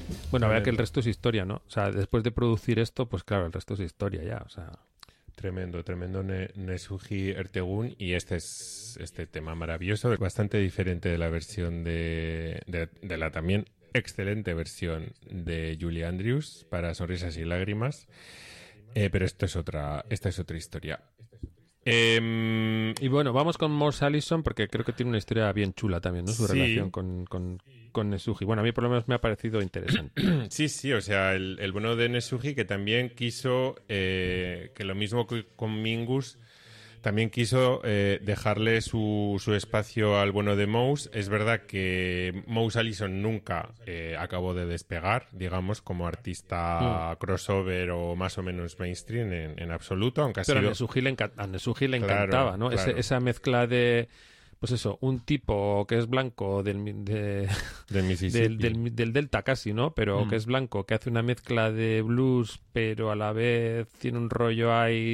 Bueno, a ver que el Tremendo, resto es historia, ¿no? O sea, después de producir esto, pues claro, el resto es historia ya, o sea... tremendo, tremendo Nesuhi Ertegun. Y este tema maravilloso, bastante diferente de la versión de la también excelente versión de Julie Andrews para Sonrisas y Lágrimas. Pero esta es otra historia. Y bueno, vamos con Morse Allison porque creo que tiene una historia bien chula también, ¿no? Su relación Sí, con Nesuji. Bueno, a mí por lo menos me ha parecido interesante. sí, sí, o sea, el bueno de Nesuji que también quiso, que lo mismo que con Mingus, también quiso dejarle su espacio al bueno de Mouse. Es verdad que Mouse Allison nunca acabó de despegar, digamos, como Mm. artista crossover o más o menos mainstream en absoluto, aunque ha Pero sido... A Nesuji le Claro, encantaba, ¿no? claro, Esa mezcla de, pues eso, un tipo que es blanco del Mississippi. del Delta casi, ¿no? Pero que Mm. es blanco, que hace una mezcla de blues, pero a la vez tiene un rollo ahí